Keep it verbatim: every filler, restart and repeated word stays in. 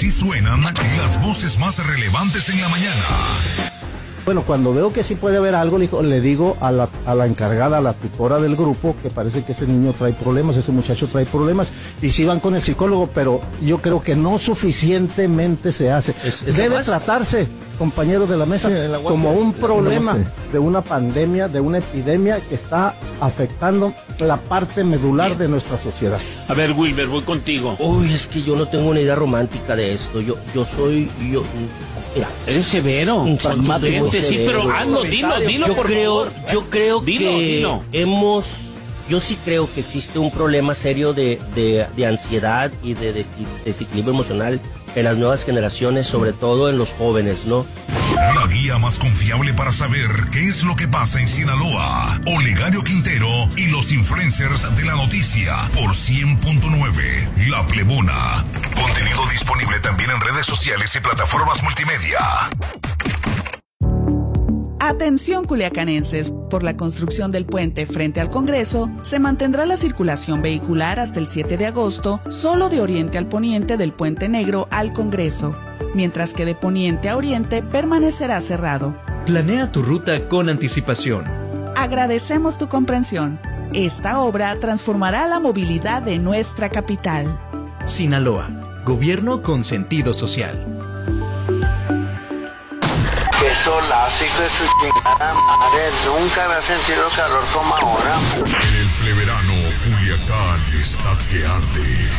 Así suenan las voces más relevantes en la mañana. Bueno, cuando veo que sí puede haber algo, le digo a la, a la encargada, a la tutora del grupo, que parece que ese niño trae problemas, ese muchacho trae problemas, y sí van con el psicólogo, pero yo creo que no suficientemente se hace. Es, es Debe tratarse, compañeros de la mesa, sí, la como un problema de una pandemia, de una epidemia que está afectando la parte medular Bien. de nuestra sociedad. A ver, Wilber, voy contigo. Uy, es que yo no tengo una idea romántica de esto. Yo, yo soy, yo... Mira, eres severo, pragmático, sí, pero hazlo, dilo, dilo, yo por creo, favor. Yo creo dilo, que dilo. hemos, yo sí creo que existe un problema serio de, de, de ansiedad y de, de, de desequilibrio emocional en las nuevas generaciones, sobre todo en los jóvenes, ¿no? La guía más confiable para saber qué es lo que pasa en Sinaloa. Olegario Quintero y los influencers de la noticia por cien punto nueve La Plebona. Contenido disponible también en redes sociales y plataformas multimedia. Atención culiacanenses, por la construcción del puente frente al Congreso, se mantendrá la circulación vehicular hasta el siete de agosto, solo de oriente al poniente del Puente Negro al Congreso, mientras que de poniente a oriente permanecerá cerrado. Planea tu ruta con anticipación. Agradecemos tu comprensión. Esta obra transformará la movilidad de nuestra capital. Sinaloa, gobierno con sentido social. Qué solazo, hijo de su chingada madre. Nunca había sentido calor como ahora. En el pleverano, Culiacán está que arde.